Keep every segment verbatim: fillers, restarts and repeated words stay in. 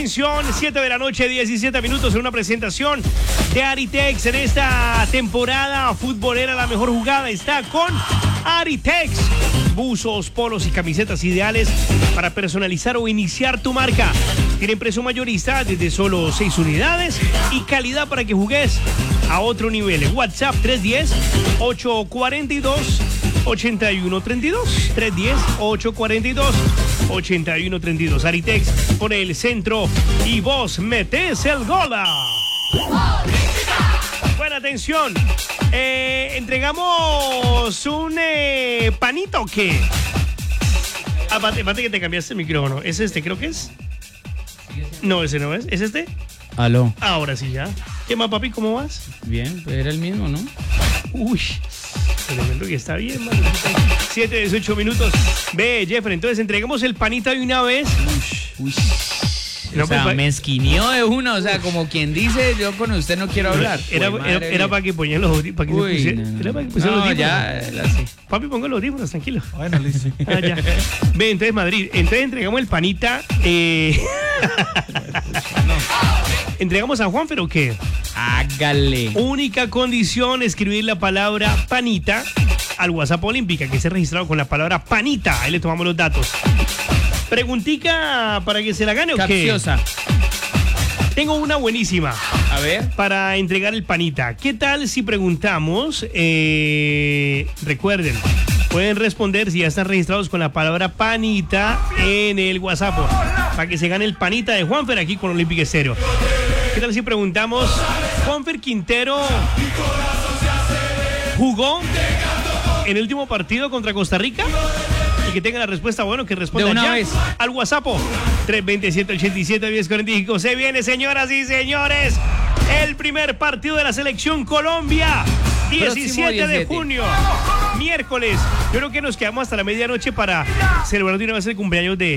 atención, siete de la noche, diecisiete minutos en una presentación de Aritex. En esta temporada futbolera, la mejor jugada está con Aritex. Buzos, polos y camisetas ideales para personalizar o iniciar tu marca. Tienen precio mayorista desde solo seis unidades y calidad para que jugues a otro nivel. WhatsApp tres uno cero, ocho cuatro dos, ocho uno tres dos. tres uno cero, ocho cuatro dos, ocho uno tres dos. Aritex pone el centro y vos metés el gol. Buena atención. Eh, ¿Entregamos un eh, panito o qué? Aparte, aparte que te cambiaste el micrófono. ¿Es este, creo que es? No, ese no es. ¿Es este? Aló. Ahora sí ya. ¿Qué más, papi? ¿Cómo vas? Bien, pues era el mismo, ¿no? Uy, tremendo que está bien, man. siete, dieciocho minutos. Ve, Jeffrey, entonces entreguemos el panita de una vez. Uy, uy. No, o sea, pues, me esquineó de una, o sea, como quien dice, yo con usted no quiero hablar. Era, Uy, era, era para que pongan los audífonos. Para que Uy, se pusiera, no, no. Era para que pusieran No, los ya, audífonos. así. Papi, pongo los audífonos, tranquilo. Bueno, listo. Ah, ya. Ve, entonces Madrid, entonces entregamos el panita. Eh... ¿Entregamos a Juanfer o qué? Hágale. Única condición, escribir la palabra panita al WhatsApp Olímpica, que esté registrado con la palabra panita. Ahí le tomamos los datos. Preguntica para que se la gane o qué. Capciosa. Tengo una buenísima. A ver. Para entregar el panita. ¿Qué tal si preguntamos? Eh, recuerden, pueden responder si ya están registrados con la palabra panita en el WhatsApp. Para que se gane el panita de Juanfer aquí con Olímpica Estéreo. ¿Qué tal si preguntamos? Juanfer Quintero jugó en el último partido contra Costa Rica. Y que tenga la respuesta, bueno, que responda de una ya vez al WhatsApp tres dos siete, ocho siete, diez cuarenta y cinco. Se viene, señoras y señores, el primer partido de la selección Colombia, diecisiete de junio, miércoles. Yo creo que nos quedamos hasta la medianoche para celebrar de una vez el cumpleaños de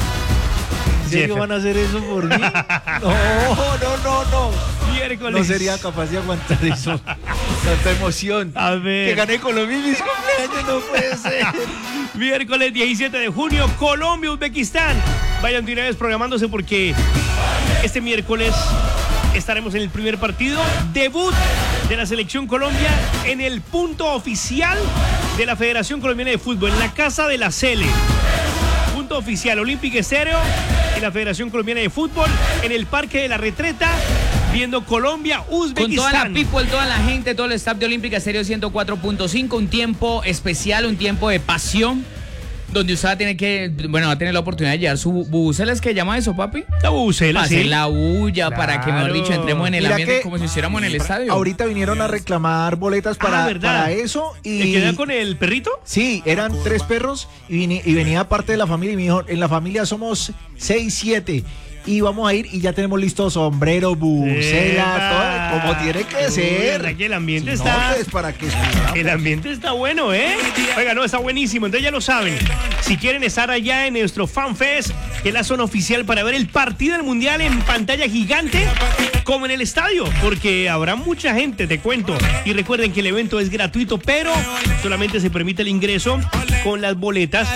¿En serio van a hacer eso por mí? No, no, no, no. Miércoles. No sería capaz de aguantar eso. Tanta emoción. A ver. Que gané Colombia en mis cumpleaños, no puede ser. Miércoles diecisiete de junio, Colombia, Uzbekistán. Vayan de una vez programándose porque este miércoles estaremos en el primer partido, debut de la selección Colombia en el punto oficial de la Federación Colombiana de Fútbol, en la Casa de la Cele. Punto oficial, Olímpica Estéreo y la Federación Colombiana de Fútbol en el Parque de la Retreta, viendo Colombia, Uzbekistán. Con toda la people, toda la gente, todo el staff de Olímpica Estéreo ciento cuatro punto cinco, un tiempo especial, un tiempo de pasión, donde usted va a tener que, bueno, va a tener la oportunidad de llevar su bubucela. ¿Es que llama eso, papi? La bubucela, hacer sí. la bulla, Claro. para que, mejor dicho, entremos en el Mira ambiente que como si estuviéramos en el estadio. Ahorita vinieron a reclamar boletas para, Ah, ¿verdad? para eso. Y ¿Te queda con el perrito? sí, eran tres perros y, vine- y venía parte de la familia y me dijo, en la familia somos seis, siete. Y vamos a ir y ya tenemos listo sombrero, Epa. bucela, todo como tiene que Uy, ser. verdad que el ambiente Si está- No, pues, para que El ambiente está bueno, ¿eh? Oiga, no, está buenísimo. Entonces ya lo saben. Si quieren estar allá en nuestro FanFest, que es la zona oficial para ver el partido del Mundial en pantalla gigante, como en el estadio, porque habrá mucha gente, te cuento. Y recuerden que el evento es gratuito, pero solamente se permite el ingreso con las boletas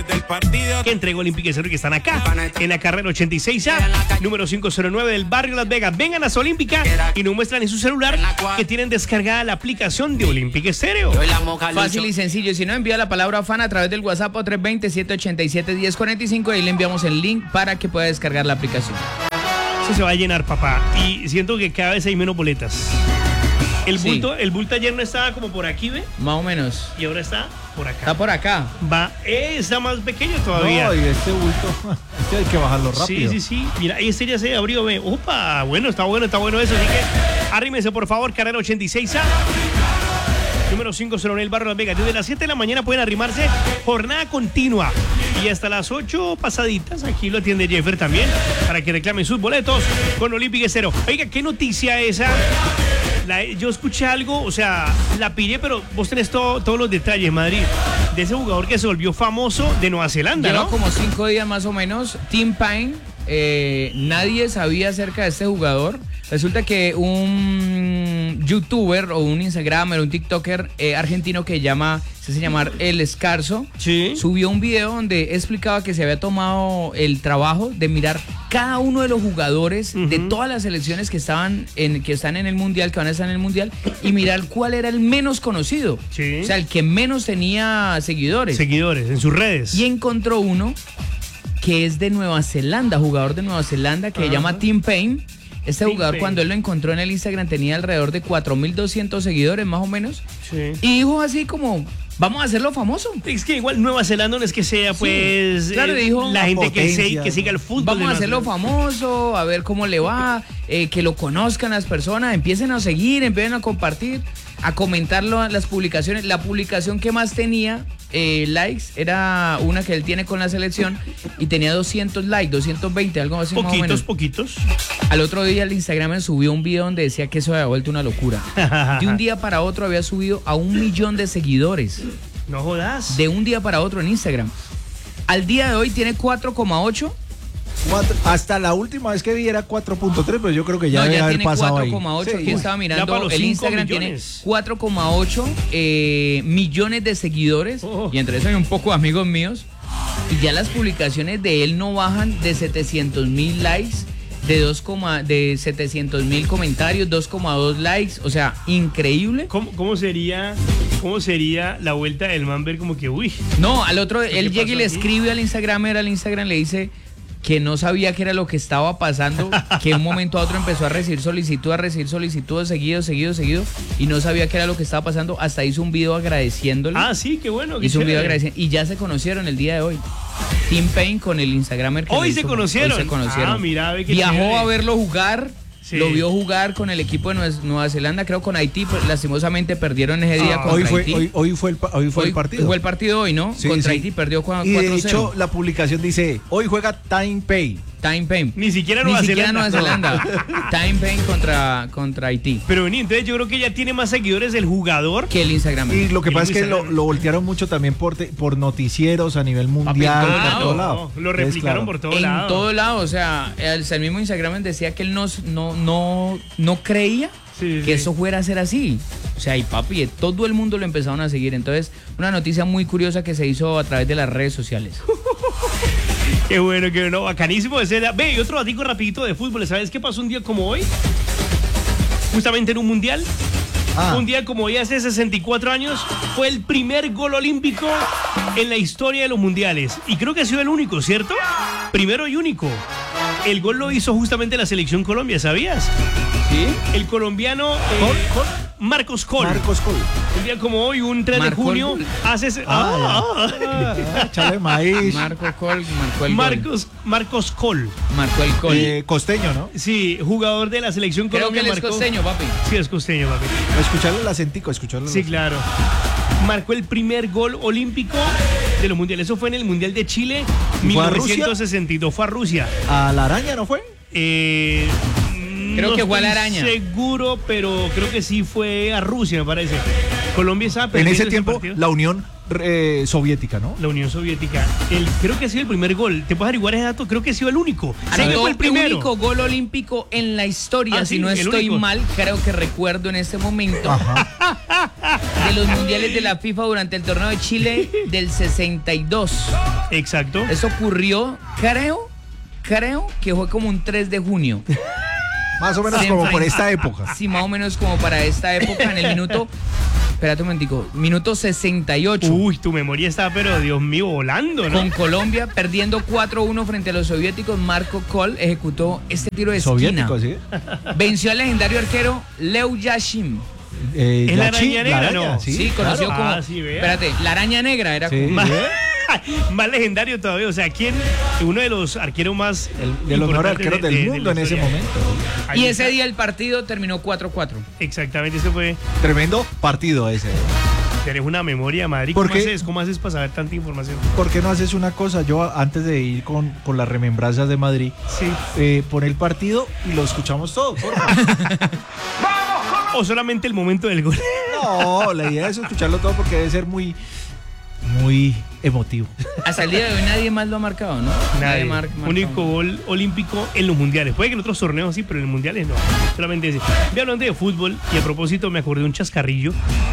que entregó Olímpica Estéreo, que están acá, en la carrera ochenta y seis A, número quinientos nueve del barrio Las Vegas. Vengan a Olímpica y nos muestran en su celular que tienen descargada la aplicación de Olímpica Estéreo. Fácil y sencillo. Si no, envía la palabra fan a través del WhatsApp a tres dos cero, siete ocho siete, diez cuarenta y cinco y ahí le enviamos el link para que pueda descargar la aplicación. Eso se va a llenar, papá. Y siento que cada vez hay menos boletas. El Sí. bulto, el bulto ayer no estaba como por aquí, ¿ve? Más o menos. Y ahora está por acá. Está por acá. Va, eh, está más pequeño todavía. No, y este bulto, este hay que bajarlo rápido. Sí, sí, sí. Mira, este ya se abrió, ve. Opa, bueno, está bueno, está bueno eso. Así que arrímense, por favor, carrera ochenta y seis A. Número quinientos en el barrio Las Vegas. Desde las siete de la mañana pueden arrimarse, jornada continua. Y hasta las ocho pasaditas, aquí lo atiende Jeffer también, para que reclamen sus boletos con Olímpica Estéreo. Oiga, ¿qué noticia esa? La- yo escuché algo, o sea, la pillé, pero vos tenés todo- todos los detalles, Madrid, de ese jugador que se volvió famoso de Nueva Zelanda, Lleva ¿no? como cinco días más o menos. Tim Pine, eh, nadie sabía acerca de este jugador. Resulta que un un youtuber o un instagramer, un tiktoker eh, argentino que llama, se hace llamar El Escarzo. Sí. Subió un video donde explicaba que se había tomado el trabajo de mirar cada uno de los jugadores uh-huh. de todas las selecciones que estaban en, que están en el mundial, que van a estar en el mundial, y mirar cuál era el menos conocido. Sí. O sea, el que menos tenía seguidores. Seguidores en sus redes. Y encontró uno que es de Nueva Zelanda, jugador de Nueva Zelanda, que uh-huh. se llama Tim Payne. Este Tim jugador, Payne. cuando él lo encontró en el Instagram, tenía alrededor de cuatro mil doscientos seguidores, más o menos. Sí. Y dijo así como, vamos a hacerlo famoso. Es que igual Nueva Zelanda no es que sea, pues, sí. Claro, eh, dijo, la gente que, potencia, se, que siga el fútbol. vamos de a Nueva hacerlo Zelanda. famoso, a ver cómo le va, eh, que lo conozcan las personas, empiecen a seguir, empiecen a compartir, a comentar lo- las publicaciones. La publicación que más tenía eh, likes era una que él tiene con la selección y tenía doscientos likes, doscientos veinte, algo así más o Poquitos, menos. poquitos. Al otro día el Instagram subió un video donde decía que eso había vuelto una locura. De un día para otro había subido a un millón de seguidores. No jodas. De un día para otro en Instagram. Al día de hoy tiene cuatro coma ocho. Cuatro- hasta la última vez que vi era cuatro punto tres, pero yo creo que ya No, debe ya haber tiene pasado cuatro ahí. coma ocho. Sí, Aquí uy. estaba Ya para mirando. los El cinco Instagram millones. tiene cuatro coma ocho eh, millones de seguidores. Oh. Y entre eso hay un poco de amigos míos. Y ya las publicaciones de él no bajan de setecientos mil likes, de dos, de setecientos mil comentarios, dos coma dos likes. O sea, increíble. ¿Cómo, cómo sería cómo sería la vuelta del man ver como que, uy, No, al otro, ¿Qué él llega y pasó le aquí? escribe al Instagramer, al Instagram le dice que no sabía qué era lo que estaba pasando, que de un momento a otro empezó a recibir solicitud, a recibir solicitudes seguido, seguido, seguido, y no sabía qué era lo que estaba pasando, hasta hizo un video agradeciéndole. ah, sí, qué bueno. Qué hizo un video chévere. agradeciendo, y ya se conocieron el día de hoy. Tim Payne con el Instagramer que Hoy le se hizo- conocieron. Hoy se conocieron. Ah, mira, ve qué Viajó chévere. a verlo jugar. Sí. Lo vio jugar con el equipo de Nueva- Nueva Zelanda, creo con Haití, pues, lastimosamente perdieron ese día Ah. contra Hoy fue, Haití. hoy, hoy fue el, pa- hoy fue Hoy el partido. Fue el partido hoy, ¿no? Sí, Contra sí. Haití perdió cua- Y de cuatro cero. hecho, la publicación dice, hoy juega Time Pay. Time Payne. Ni siquiera Ni Nueva siquiera Zelanda. Nueva Zelanda. Time Payne contra, contra Haití. Pero vení, entonces yo creo que ya tiene más seguidores el jugador. Que el Instagram. Y lo que Y pasa es que lo, Instagram. lo voltearon mucho también por, te- por noticieros a nivel mundial, todo por lado. todo lado. No, lo Entonces, replicaron claro. por todo en lado. todo lado, o sea, el, el mismo Instagram decía que él no, no, no, no creía Sí, que sí. eso fuera a ser así. O sea, y papi, todo el mundo lo empezaron a seguir. Entonces, una noticia muy curiosa que se hizo a través de las redes sociales. Qué bueno, qué bueno, bacanísimo de ser. Ve, y otro ratico rapidito de fútbol. ¿Sabes qué pasó un día como hoy? Justamente en un mundial. Ah. Un día como hoy hace sesenta y cuatro años fue el primer gol olímpico en la historia de los mundiales. Y creo que ha sido el único, ¿cierto? Primero y único. El gol lo hizo justamente la selección Colombia, ¿sabías? ¿Sí? El colombiano eh, Col- Marcos Col. Marcos Col. Un día como hoy, un tres de Marcó el junio, gol. hace... ese- Ah, ah, Ah, chale maíz. Marco Col marcó el gol. Marcos, Marcos Col. Marcó el gol. Eh, costeño, ¿no? Sí, jugador de la selección Creo que Colombia. él es marcó- costeño, papi. Sí, es costeño, papi. Escucharle el acentico, escucharle el Sí, acento. claro. Marcó el primer gol olímpico de los mundiales. Eso fue en el Mundial de Chile, ¿Y fue a mil novecientos sesenta y dos. Fue a Rusia. ¿A la araña no fue? Eh, Creo no que fue a la estoy araña. seguro, pero creo que sí fue a Rusia, me parece. Colombia estaba En perdiendo ese tiempo, partido. la Unión eh, Soviética, ¿no? La Unión Soviética. El, creo que ha sido el primer gol. ¿Te puedes averiguar ese dato? Creo que ha sido el único. Sé que Anotó fue el el primero. único gol olímpico en la historia, Ah, si sí, no el estoy único. mal, creo que recuerdo en este momento, de los mundiales de la FIFA durante el torneo de Chile del sesenta y dos. Exacto. Eso ocurrió, creo, creo que fue como un tres de junio. Más o menos Se como por enfrenta- esta época. Sí, más o menos como para esta época, en el minuto, espérate un momentico, minuto sesenta y ocho. Uy, tu memoria está, pero Dios mío, volando, ¿no? Con Colombia perdiendo cuatro uno frente a los soviéticos, Marco Col ejecutó este tiro de esquina. Soviético, ¿sí? Venció al legendario arquero Leo Yashin. Eh, ¿Es la chi- araña negra, no? Sí, Sí, conocido claro. como. Ah, sí, vea. Espérate, la araña negra era Sí. como. Más, ¿eh? más legendario todavía. O sea, ¿quién? Uno de los arqueros más. El- de los mejores importantes arqueros de- del de- de mundo la en ese historia. momento. Ahí Y está. ese día el partido terminó cuatro cuatro. Exactamente, ese fue. Tremendo partido ese. Tienes una memoria, Madrid. ¿Por ¿Cómo qué? haces? ¿Cómo haces para saber tanta información? ¿Por qué no haces una cosa? Yo antes de ir con, con las remembranzas de Madrid, Sí. eh, pon el partido y lo escuchamos todo, porfa. O solamente el momento del gol. No, la idea es escucharlo todo porque debe ser muy muy emotivo. Hasta el día de hoy nadie más lo ha marcado, ¿no? Nadie. mar- marcado. Único gol olímpico en los mundiales. Puede que en otros torneos sí, pero en los mundiales no. Solamente ese. Voy hablando de fútbol y a propósito me acordé de un chascarrillo.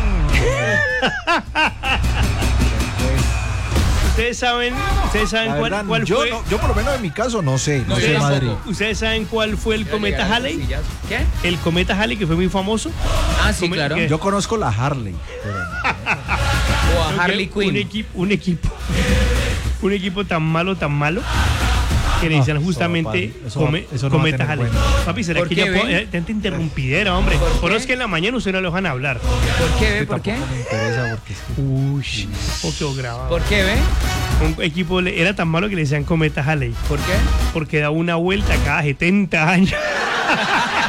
Ustedes saben, ustedes saben La cuál, verdad, cuál yo, fue. no- yo por lo menos en mi caso no sé, no, No, sé yo Madrid. tampoco. Ustedes saben cuál fue el Iba a cometa llegar al Halley. sillazo. ¿Qué? El cometa Halley que fue muy famoso. Ah, sí, Come- claro. ¿qué? Yo conozco la Harley, pero O a Harley Un Quinn. equipo, un equipo, un equipo tan malo, tan malo que le No, decían eso justamente va, eso va, come- eso no va a cometa tener Halley. bueno. Papi, será ¿Por que qué, ya ve? puedo, eh, tanta interrumpidera, hombre. ¿Por Por qué? eso es que en la mañana ustedes no lo dejan hablar. ¿Por qué, ve? que ¿Por qué? tampoco me interesa porque es que- Uy, o quedó grabado. ¿Por qué, ve? Un equipo le- era tan malo que le decían cometa Halley ¿Por qué? porque da una vuelta cada setenta años.